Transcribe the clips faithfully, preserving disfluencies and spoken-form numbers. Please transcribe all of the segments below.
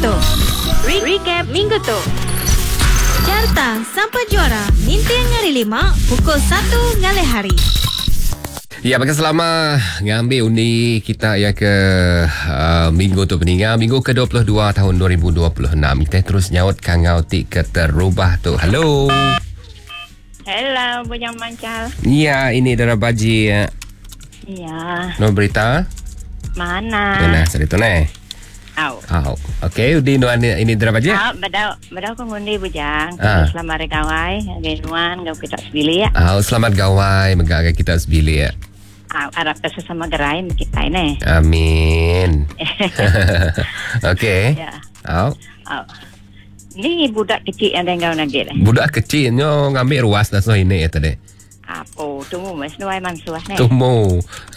tu. Re- Recap minggu tu. Carta sampai juara Ninteng hari lima pukul satu ngalih hari. Ya, bagi selama ngambil undi kita yang ke uh, minggu tu peninggal. Minggu ke dua puluh dua tahun dua ribu dua puluh enam. Kita terus nyaut kangau tik ke terubah tu. Hello. Hello, Bujang Mancal. Ya, ini Dara Baji. Ya. Ya. No berita? Mana? Mana saya tu ni? Au. Au. Okey, undi no ini Dara Baji. Ah, badau, badau ko ngundi Bujang. Ah. Selamat regawai, genuan gau kita sebili ya. Au, selamat gawai megak kita sebili ya. Au, harap ka sesama gerai kita ini. Amin. Okey. Ya. Au. Au. Ni budak kecil yang dengar lagi ni. Budak kecil nyo ngambil ruas dah so ini ya tadi. Apa? Tunggu mas nuai mansuah ni. Tumu.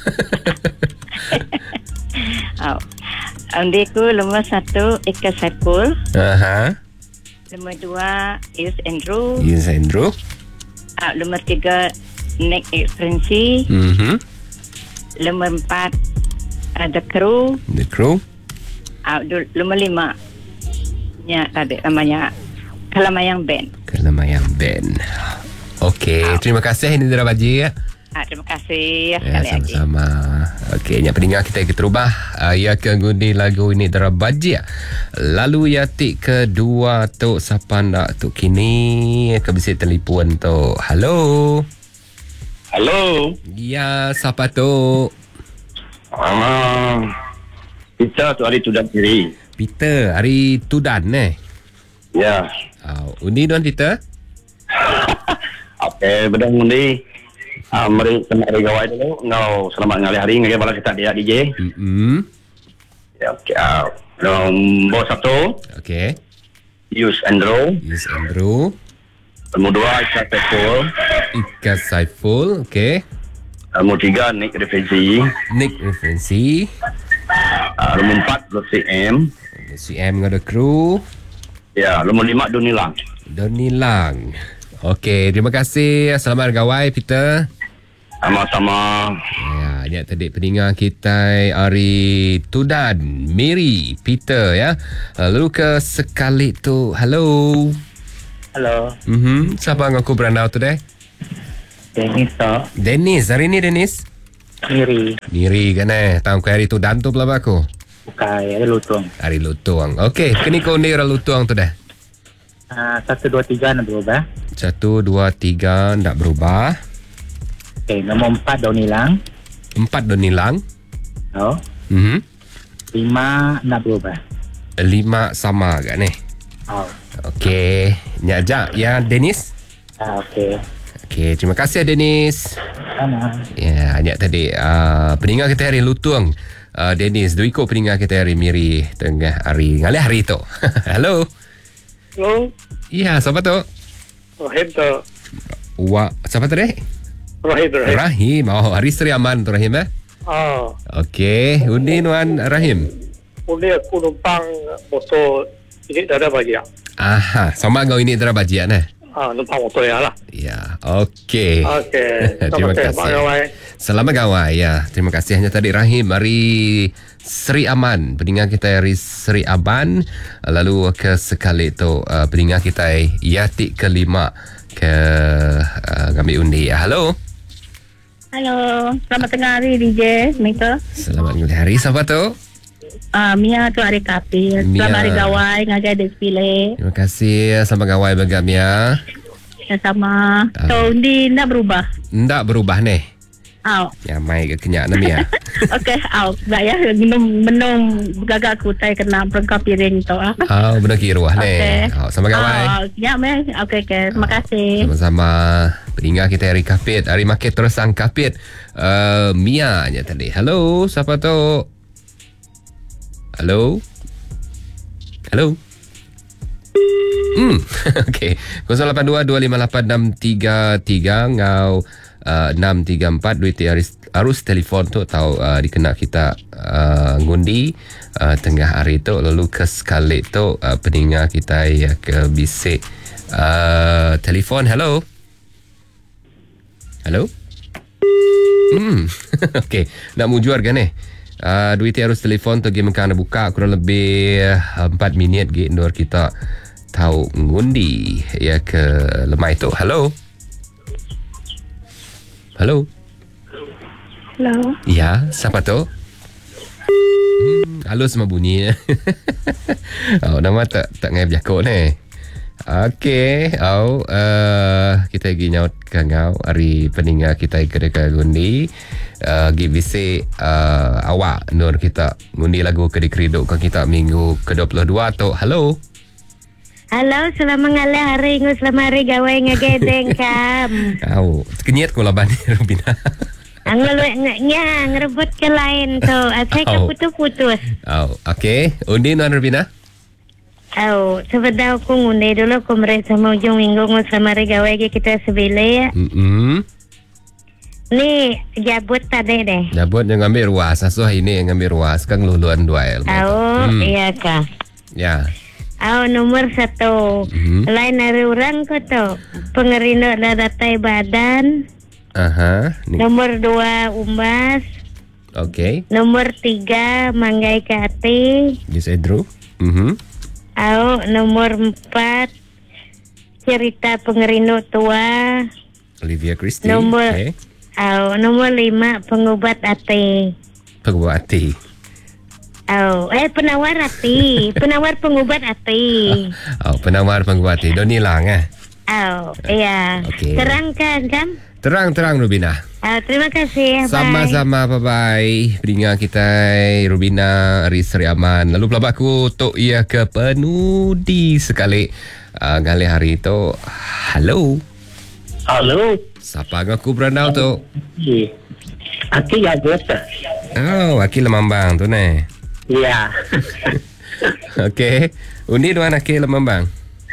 Au. Undi ku nombor satu Eka Saiful. Aha. Nombor dua Is Andrew. Yes, Andrew. Au, nombor tiga Nick Experience. Mhm. Nombor empat ada Crew. The Crew. Au, nombor lima nya tadi namanya Kelamayang Band. Kelamayang Band. Okey, Oh. terima kasih ini Dara Baji ya. Ah, terima kasih Ya, sekali lagi. sama-sama. Okey, yang pendengar kita kita terubah. Uh, ya ke gundi lagu ini Dara Baji. Lalu ya tik kedua tu siapa nak tu kini ke bisi telefon tu. Halo. Halo. Ya, siapa tu? Ah, kita tu hari tu dah diri. Peter, hari Tudan eh. Ya. Oh, undi tuan Peter. Okey, bedang undi. Ah, mari kena regawai dulu. Ngau selamat ngalih hari ngagai bala kita dia D J. Hmm. Ya, okey. Ah, nombor satu, Okey. Yus Andrew. Yes, Andrew. Nombor dua, Ika Saiful. Ika Saiful. Okey. Nombor tiga, Nick Refensi. Nick Referensi. Ah, nombor empat, Lucy M. C M dengan The Crew. Ya, nombor lima, Doni Lang. Doni Lang. Okey, terima kasih. Selamat gawai Peter. Sama-sama. Ya, ni tadi pendengar kita Ari Tudan, Mary, Peter ya. Lalu ke sekali tu. Hello. Halo, Mhm. Siapa ngaku beranau tu deh? Dennis tak? Dennis. Hari ni Dennis. Miri, Miri kan eh. Tahu ke Ari Tudan tu pula aku. bukan, ada lutung. Ari Lutuang. Okey, kini kau ni orang Lutuang tu dah. Uh, satu, dua, tiga nak berubah. Satu, dua, tiga, tak berubah. Okay, nombor empat daun hilang. Empat Doni Lang. Oh. Mhm. Lima nak berubah. Lima sama kan ni. Oh. Okey, nyajak ya Dennis. Ah, okay. Okey, terima kasih Dennis. Sama. Ya, hanya tadi uh, peninggal kita hari Lutuang. Uh, Dennis, dua ikut peninggal kita hari Miri tengah hari ngalih hari tu. Hello. Hello, Ya, siapa tu? Rahim tu. Wa, siapa tu deh? Rahim, Rahim. Rahim. Oh, hari Seri Aman tu Rahim eh. Ah, Okey, undi nuan Rahim. uli aku numpang motor ini dah ada bagi ya. Aha, sama kau ini antara bajian eh. Ah, numpang motor ya lah. Ya, okey. Okey, Terima selamat kasih. gawai. Selamat gawai ya. Terima kasih hanya tadi Rahim hari Seri Aman, pendengar kita hari Seri Aman. Lalu ke sekali tu uh, pendengar kita Yatik kelima ke uh, ngambil undi. Ya, halo. Halo, selamat tengah hari D J Mika. Selamat ngambil hari. Siapa tu? Ah, Mia tu hari kapil. Mia. Selamat hari gawai ngagai des pilih. Terima kasih. Selamat gawai bagam ya. Sama. Ah. So, undi nak berubah. Ndak berubah nih. Aw. Ya, mai ke kenyak nam ya. Okey, aw. Baik ya, minum minum gagak aku tay kena perengkap piring tu ah. Oh, benar kira wah nih. Okey. Oh, sama gawai. Ah, ya, meh. Okey, okey. Terima kasih. Sama-sama. Peninggal kita hari kapit. Hari market terus sang kapit. Uh, Mia nya tadi. Hello, siapa tu? Hello? Hello? Hmm, okey. kosong lapan dua dua lima lapan enam tiga tiga ngau uh, enam tiga empat duit arus, arus telefon tu tahu uh, dikena kita uh, ngundi uh, tengah hari tu lalu ke sekali tu uh, pendengar kita ya ke bisik uh, telefon. Hello? Hello? Hmm, okey. Nak mujuar kan eh? Uh, duit harus telefon tu game kan buka kurang lebih uh, empat minit gitu nur kita tahu ngundi ya ke lemai tu. Hello. Hello. Hello. Ya, siapa tu? Hmm, halo semua bunyi. Oh, nama tak tak ngai berjakut ni. Okey, oh, uh, kita pergi nyaut kangau hari peninga kita kedeka gundi. Uh, gi bisi uh, awak nur kita ngundi lagu ke dikriduk ke kita minggu ke dua puluh dua tu. Halo. Halo, selamat ngalih hari ngu selamat hari gawai ngagedeng kam. Au, kenyat ko laban ni Rubina. Ang nganya ngerebut ke lain tu. Asal Oh. keputus-putus. Oh, okey. Undi Nuan Rubina. Oh, sebentar aku ngundi dulu aku merasa sama ujung minggu ngu selamat hari gawai kita sebila ya. Hmm. Ni jabut tadi deh. Jabut yang ngambil ruas. Asuh ini yang ngambil ruas kan luluan dua el. Oh, Hmm. iya kah. Ya. Oh, nomor satu. Mhm. Lain dari orang ko to. Pengerino datai badan. Aha. Ni. Nomor dua umbas. Okey. Nomor tiga manggai ke hati. This Edru. Mhm. Oh, nomor empat cerita pengerino tua. Olivia Christie. Nomor Okey. Oh, nomor lima pengubat hati. Pengubah hati. Oh, eh penawar hati, penawar pengubat hati. Oh, penawar pengubah hati. Doni lang eh. Oh, iya. Okey. Terangkan kan? Terang-terang Rubina. Oh, terima kasih. Bye. Sama-sama, bye-bye. Peringat kita Rubina Aris Riaman. Lalu pelabak aku tok ia ke penudi sekali. Uh, ngalih hari itu. Halo. Halo. Siapa aku berandau tu? Ya. Aku ya biasa. Oh, Akil Lemambang tu ni. Ya. Okey. Undi dua anak Akil Lemambang.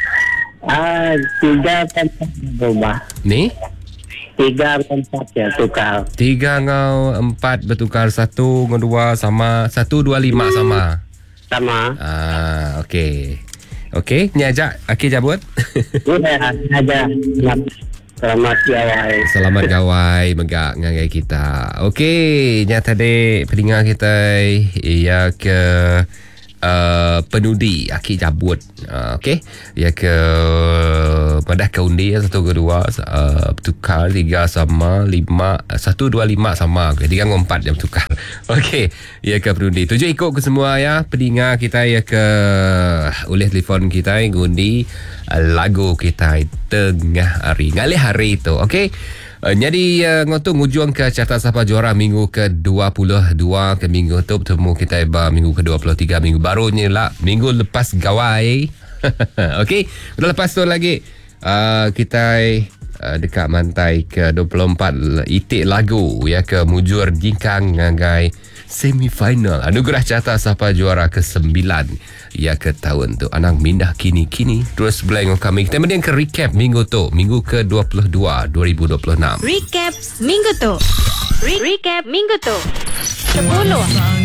Ah, tiga tempat berubah. Ni? Tiga tempat ya tukar. Tiga ngau empat bertukar satu ngau dua sama satu dua lima sama. Sama. Ah, okey. Okey, ni ajak Akil jabut. Sudah ada. Selamat gawai. Selamat gawai megak ngangai kita. Okey, nyata tadi peningat kita ia ke uh, penudi Akil jabut. Uh, Okey, ia ke pada ke undi satu kedua uh, tukar tiga sama lima satu dua lima sama. Okey, tiga ngau empat yang tukar. Okey, ia ke penudi. Tujuh ikut ke semua ya peningat kita ia ke oleh telefon kita ngundi lagu kita tengah hari ngalih hari itu. Okey, uh, jadi uh, ngotu ngujung ke carta Sapa Juara minggu ke dua puluh dua ke minggu tu bertemu kita iba minggu ke dua puluh tiga minggu barunya lah minggu lepas gawai. Okey, lepas tu lagi uh, kita uh, dekat mantai ke dua puluh empat itik lagu ya ke mujur jingkang ngagai semifinal anugerah carta Sapa Juara ke sembilan ya ke tahun tu anak mindah kini-kini terus beleng kami kita kemudian ke recap minggu tu minggu ke dua puluh dua dua ribu dua puluh enam Recap minggu tu. Re- Recap minggu tu. sepuluh